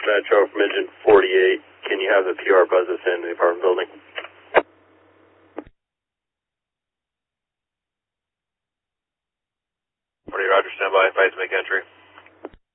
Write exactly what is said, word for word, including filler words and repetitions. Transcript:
Metro from engine forty-eight. Can you have the P R buzz us into the apartment building? forty-eight, Roger, stand by. Fights make entry.